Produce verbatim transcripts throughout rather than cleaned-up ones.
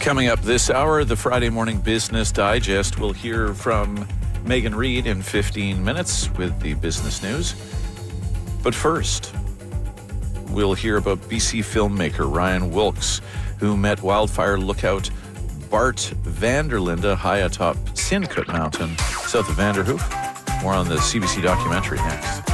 Coming up this hour, the Friday Morning Business Digest. We'll hear from Megan Reid in fifteen minutes with the business news. But first, we'll hear about B C filmmaker Ryan Wilkes, who met wildfire lookout Bart Vanderlinde high atop Sincoot Mountain, south of Vanderhoof. More on the C B C documentary next.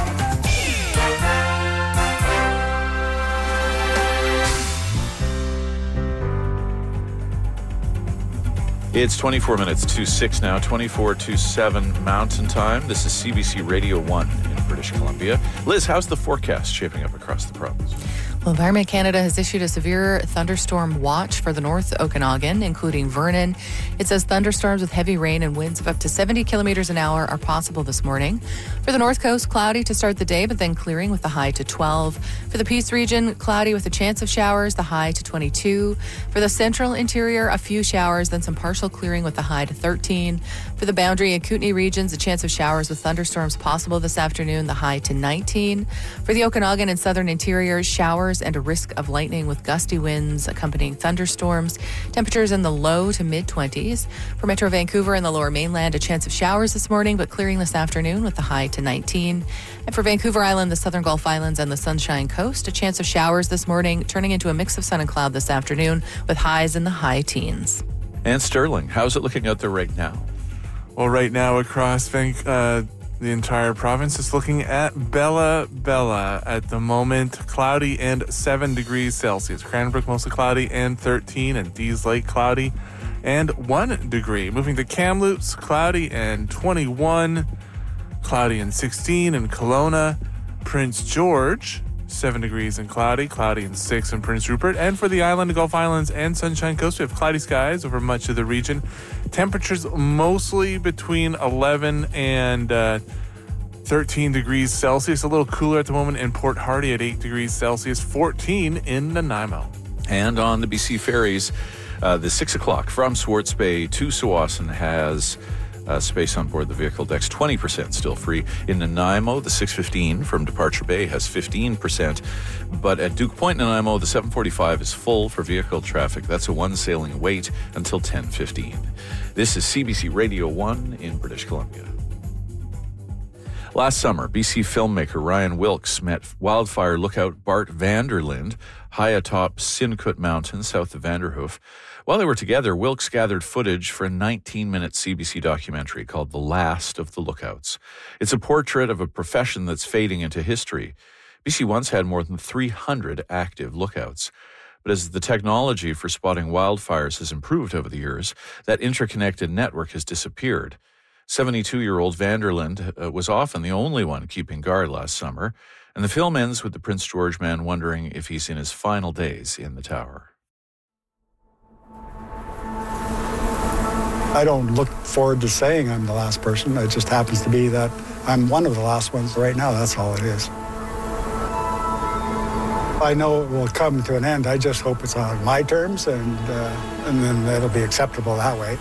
It's twenty-four minutes to six now, twenty-four to seven Mountain Time. This is C B C Radio one in British Columbia. Liz, how's the forecast shaping up across the province? Well, Environment Canada has issued a severe thunderstorm watch for the North Okanagan, including Vernon. It says thunderstorms with heavy rain and winds of up to seventy kilometers an hour are possible this morning. For the North Coast, cloudy to start the day, but then clearing with the high to twelve. For the Peace region, cloudy with a chance of showers, the high to twenty-two. For the Central Interior, a few showers, then some partial clearing with the high to thirteen. For the Boundary and Kootenay regions, a chance of showers with thunderstorms possible this afternoon, the high to nineteen. For the Okanagan and Southern Interior, showers and a risk of lightning with gusty winds accompanying thunderstorms. Temperatures in the low to mid-twenties. For Metro Vancouver and the Lower Mainland, a chance of showers this morning, but clearing this afternoon with the high to nineteen. And for Vancouver Island, the Southern Gulf Islands and the Sunshine Coast, a chance of showers this morning, turning into a mix of sun and cloud this afternoon with highs in the high teens. And Sterling, how's it looking out there right now? Well, right now across Van- uh, the entire province is looking at Bella Bella at the moment. Cloudy and seven degrees Celsius. Cranbrook mostly cloudy and thirteen, and Dease Lake cloudy and one degree. Moving to Kamloops, cloudy and twenty-one, cloudy and sixteen in Kelowna. Prince George, seven degrees and cloudy, cloudy and six in Prince Rupert. And for the island, Gulf Islands and Sunshine Coast, we have cloudy skies over much of the region. Temperatures mostly between eleven and uh, thirteen degrees Celsius. A little cooler at the moment in Port Hardy at eight degrees Celsius, fourteen in Nanaimo. And on the B C ferries, uh, the six o'clock from Swartz Bay to Tsawwassen has Uh, space on board the vehicle decks, twenty percent still free. In Nanaimo, the six fifteen from Departure Bay has fifteen percent. But at Duke Point, Nanaimo, the seven forty-five is full for vehicle traffic. That's a one sailing wait until ten fifteen. This is C B C Radio one in British Columbia. Last summer, B C filmmaker Ryan Wilkes met wildfire lookout Bart Vanderlinde high atop Sincoot Mountain, south of Vanderhoof. While they were together, Wilkes gathered footage for a nineteen-minute C B C documentary called The Last of the Lookouts. It's a portrait of a profession that's fading into history. B C once had more than three hundred active lookouts. But as the technology for spotting wildfires has improved over the years, that interconnected network has disappeared. seventy-two-year-old Vanderlinde uh, was often the only one keeping guard last summer, and the film ends with the Prince George man wondering if he's in his final days in the tower. I don't look forward to saying I'm the last person. It just happens to be that I'm one of the last ones right now. That's all it is. I know it will come to an end. I just hope it's on my terms, and uh, and then it'll be acceptable that way.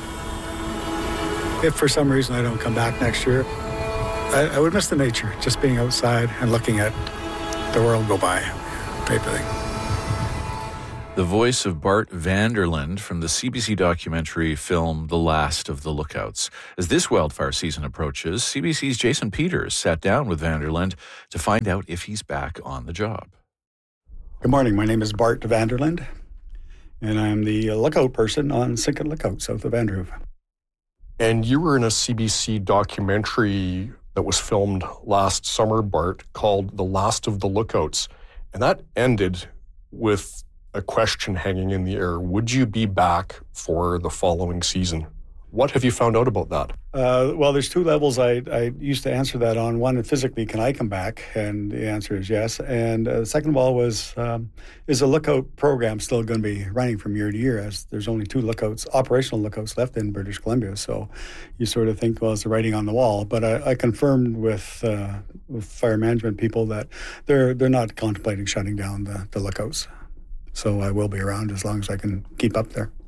If for some reason I don't come back next year, I, I would miss the nature, just being outside and looking at the world go by, type of thing. The voice of Bart Vanderlinde from the C B C documentary film The Last of the Lookouts. As this wildfire season approaches, C B C's Jason Peters sat down with Vanderlinde to find out if he's back on the job. Good morning. My name is Bart Vanderlinde, and I'm the lookout person on Sincoot Lookout, south of Vanderhoof. And you were in a C B C documentary that was filmed last summer, Bart, called The Last of the Lookouts. And that ended with a question hanging in the air. Would you be back for the following season? What have you found out about that? Uh, well, there's two levels I, I used to answer that on. One, physically, can I come back? And the answer is yes. And uh, the second of all was, um, is the lookout program still going to be running from year to year, as there's only two lookouts, operational lookouts left in British Columbia. So you sort of think, well, it's the writing on the wall. But I, I confirmed with, uh, with fire management people that they're they're not contemplating shutting down the, the lookouts. So I will be around as long as I can keep up there.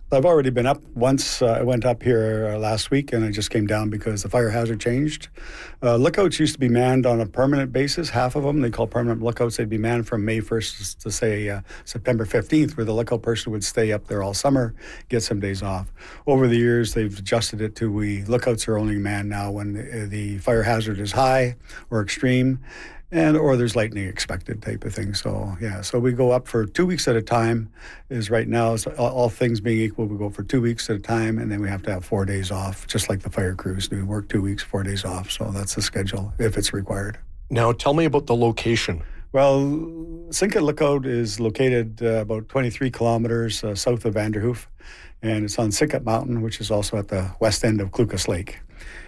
I've already been up once. Uh, I went up here uh, last week, and I just came down because the fire hazard changed. Uh, lookouts used to be manned on a permanent basis, half of them. They call permanent lookouts. They'd be manned from May first to, say, uh, September fifteenth, where the lookout person would stay up there all summer, get some days off. Over the years, they've adjusted it to we lookouts are only manned now when the, the fire hazard is high or extreme, and or there's lightning expected type of thing. So, yeah, so we go up for two weeks at a time is right now, so all, all things being equal, we go for two weeks at a time, and then we have to have four days off, just like the fire crews do, work two weeks, four days off. So that's the schedule if it's required. Now, tell me about the location. Well, Sinkut Lookout is located uh, about twenty-three kilometers uh, south of Vanderhoof, and it's on Sinkut Mountain, which is also at the west end of Clucas Lake.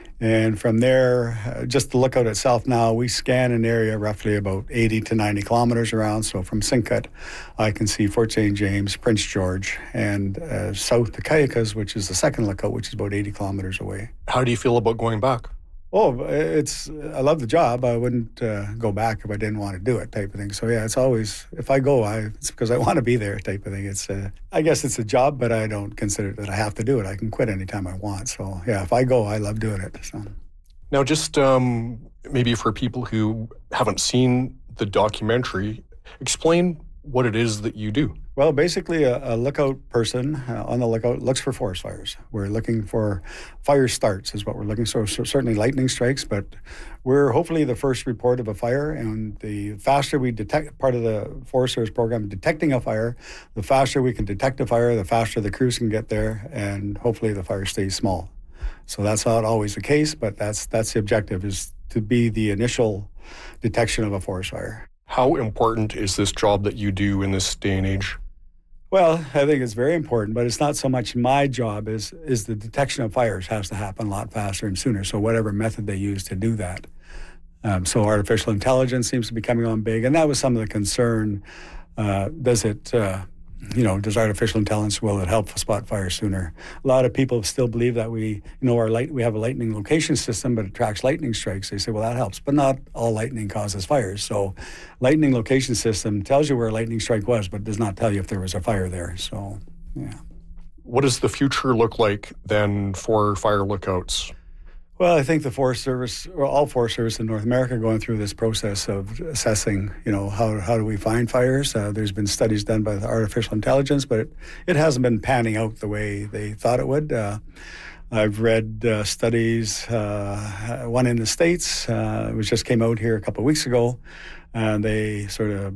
And from there, uh, just the lookout itself now, we scan an area roughly about eighty to ninety kilometers around. So from Sinkut, I can see Fort Saint James, Prince George, and uh, south to Cayucas, which is the second lookout, which is about eighty kilometers away. How do you feel about going back? Oh, it's, I love the job. I wouldn't uh, go back if I didn't want to do it type of thing. So yeah, it's always, if I go, I, it's because I want to be there type of thing. It's, uh, I guess it's a job, but I don't consider that I have to do it. I can quit anytime I want. So yeah, if I go, I love doing it. So. Now, just um, maybe for people who haven't seen the documentary, explain what it is that you do. Well, basically, a, a lookout person uh, on the lookout looks for forest fires. We're looking for fire starts is what we're looking for. So certainly lightning strikes, but we're hopefully the first report of a fire. And the faster we detect, part of the Forest Service program, detecting a fire, the faster we can detect a fire, the faster the crews can get there, and hopefully the fire stays small. So that's not always the case, but that's that's the objective, is to be the initial detection of a forest fire. How important is this job that you do in this day and age? Well, I think it's very important, but it's not so much my job as is the detection of fires has to happen a lot faster and sooner. So whatever method they use to do that. Um, so artificial intelligence seems to be coming on big, and that was some of the concern. Uh, does it, uh, you know, does artificial intelligence, will it help spot fires sooner? A lot of people still believe that we, you know, our light, we have a lightning location system, but it tracks lightning strikes. They say, well, that helps, but not all lightning causes fires. So lightning location system tells you where a lightning strike was, but does not tell you if there was a fire there. So, yeah. What does the future look like then for fire lookouts? Well, I think the Forest Service, or all Forest Service in North America, are going through this process of assessing, you know, how how do we find fires? Uh, there's been studies done by the artificial intelligence, but it, it hasn't been panning out the way they thought it would. Uh, I've read uh, studies, uh, one in the States, uh, which just came out here a couple of weeks ago, and they sort of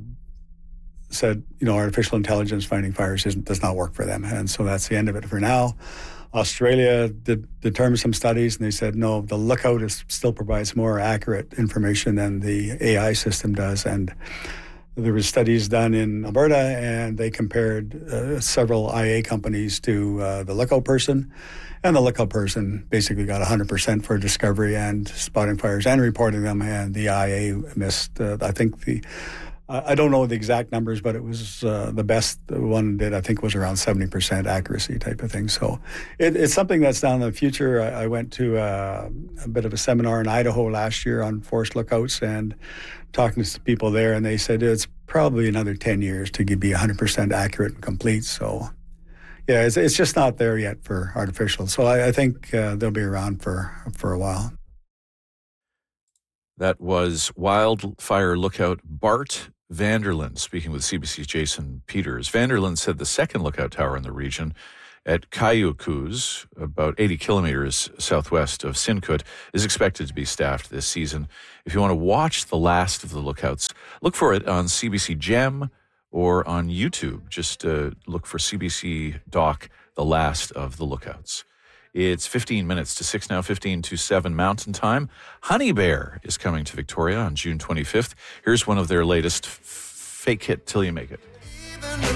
said, you know, artificial intelligence finding fires isn't, does not work for them. And so that's the end of it for now. Australia did determine some studies, and they said, no, the lookout is, still provides more accurate information than the A I system does. And there were studies done in Alberta, and they compared uh, several I A companies to uh, the lookout person. And the lookout person basically got one hundred percent for discovery and spotting fires and reporting them, and the I A missed, uh, I think the... I don't know the exact numbers, but it was uh, the best one did, I think, was around seventy percent accuracy type of thing. So it, it's something that's down in the future. I, I went to a, a bit of a seminar in Idaho last year on forest lookouts and talking to some people there, and they said it's probably another ten years to be one hundred percent accurate and complete. So, yeah, it's, it's just not there yet for artificial. So I, I think uh, they'll be around for, for a while. That was wildfire lookout Bart Vanderlyn speaking with C B C's Jason Peters. Vanderlyn said the second lookout tower in the region at Cayucas, about eighty kilometers southwest of Sinkut, is expected to be staffed this season. If you want to watch the last of the lookouts, look for it on C B C Gem or on YouTube. Just uh, look for C B C Doc, The Last of the Lookouts. It's fifteen minutes to six now, fifteen to seven Mountain Time. Honey Bear is coming to Victoria on June twenty-fifth. Here's one of their latest f- Fake It Till You Make It.